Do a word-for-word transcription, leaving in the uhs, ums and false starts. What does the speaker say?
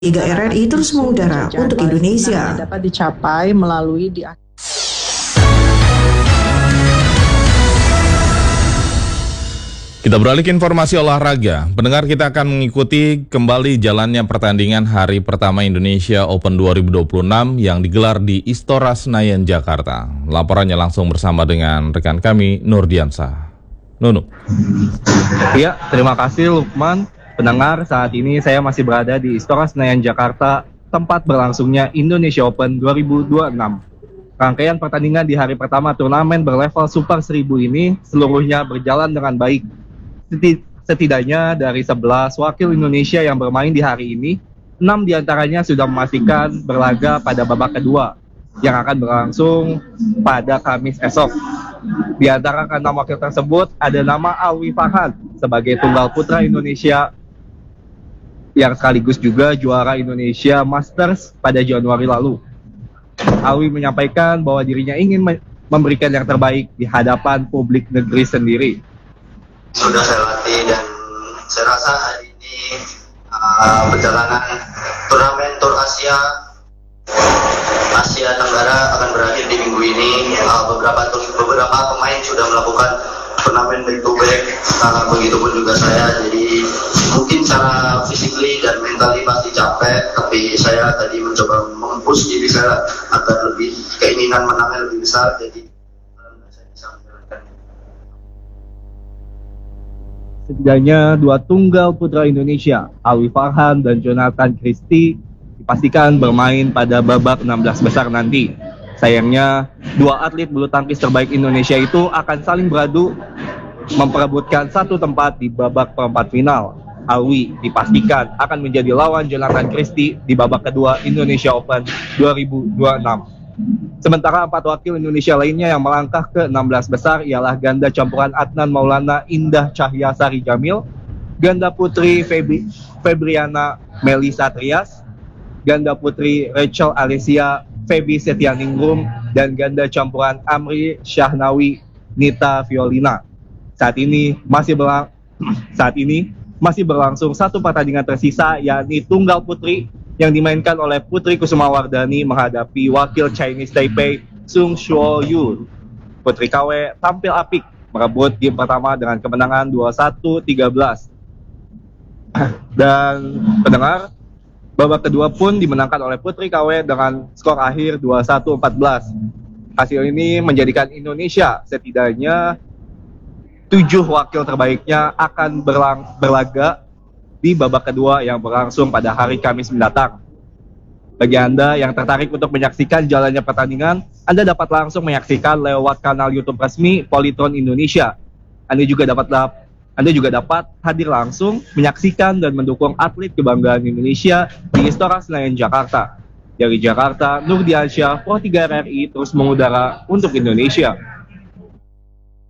tiga R R I terus mengudara untuk Indonesia. Dapat dicapai melalui di Kita beralih ke informasi olahraga. Pendengar, kita akan mengikuti kembali jalannya pertandingan hari pertama Indonesia Open dua ribu dua puluh enam yang digelar di Istora Senayan, Jakarta. Laporannya langsung bersama dengan rekan kami, Nurdiansah. Nunu. Ya, terima kasih Lukman. Pendengar, saat ini saya masih berada di Istora Senayan, Jakarta, tempat berlangsungnya Indonesia Open dua ribu dua puluh enam. Rangkaian pertandingan di hari pertama turnamen berlevel Super seribu ini seluruhnya berjalan dengan baik. Setidaknya dari sebelas wakil Indonesia yang bermain di hari ini, enam diantaranya sudah memastikan berlaga pada babak kedua yang akan berlangsung pada Kamis esok. Di antara enam wakil tersebut ada nama Alwi Farhan sebagai tunggal putra Indonesia yang sekaligus juga juara Indonesia Masters pada Januari lalu. Alwi menyampaikan bahwa dirinya ingin memberikan yang terbaik di hadapan publik negeri sendiri. Sudah saya latih dan saya rasa hari ini uh, perjalanan turnamen Tour Asia Asia Tenggara akan berakhir di minggu ini. Uh, beberapa beberapa pemain sudah melakukan turnamen back to back, uh, begitupun juga saya. Jadi mungkin secara physically dan mentally pasti capek, tapi saya tadi mencoba mempush diri saya agar lebih keinginan menangnya lebih besar. Jadi setidaknya dua tunggal putra Indonesia, Alwi Farhan dan Jonathan Christie, dipastikan bermain pada babak enam belas besar nanti. Sayangnya, dua atlet bulu tangkis terbaik Indonesia itu akan saling beradu memperebutkan satu tempat di babak perempat final. Alwi dipastikan akan menjadi lawan Jonathan Christie di babak kedua Indonesia Open dua ribu dua puluh enam. Sementara empat wakil Indonesia lainnya yang melangkah ke enam belas besar ialah ganda campuran Adnan Maulana Indah Cahya Sari Jamil, ganda putri Febri, Febriana Melisa Trias, ganda putri Rachel Alicia Febi Setianingrum, dan ganda campuran Amri Syahnawi Nita Violina. Saat ini masih berlang saat ini masih berlangsung satu pertandingan tersisa, yakni tunggal putri yang dimainkan oleh Putri Kusumawardani menghadapi wakil Chinese Taipei Sung Shuo Yu. Putri K W tampil apik merebut game pertama dengan kemenangan dua puluh satu tiga belas. Dan pendengar, babak kedua pun dimenangkan oleh Putri K W dengan skor akhir dua puluh satu empat belas. Hasil ini menjadikan Indonesia setidaknya tujuh wakil terbaiknya akan berlang, berlaga di babak kedua yang berlangsung pada hari Kamis mendatang. Bagi Anda yang tertarik untuk menyaksikan jalannya pertandingan, Anda dapat langsung menyaksikan lewat kanal YouTube resmi Polytron Indonesia. Anda juga dapat Anda juga dapat hadir langsung menyaksikan dan mendukung atlet kebanggaan Indonesia di Istora Senayan, Jakarta. Dari Jakarta, Nurdiansyah, Pro tiga R R I terus mengudara untuk Indonesia.